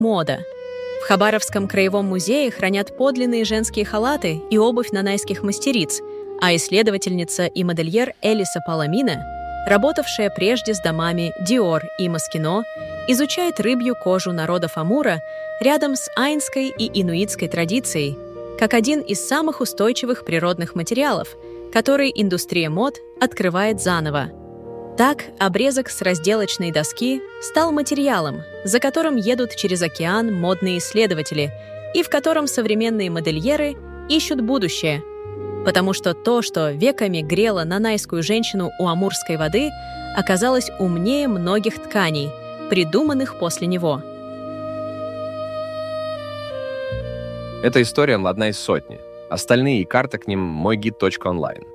Мода. В Хабаровском краевом музее хранят подлинные женские халаты и обувь нанайских мастериц, а исследовательница и модельер Элиса Паламина, работавшая прежде с домами Диор и Москино, изучает рыбью кожу народов Амура рядом с айнской и инуитской традицией, как один из самых устойчивых природных материалов, который индустрия мод открывает заново. Так, обрезок с разделочной доски стал материалом, за которым едут через океан модные исследователи и в котором современные модельеры ищут будущее, потому что то, что веками грело нанайскую женщину у амурской воды, оказалось умнее многих тканей, придуманных после него. Эта история одна из сотни. Остальные и карта к ним мойгид.онлайн.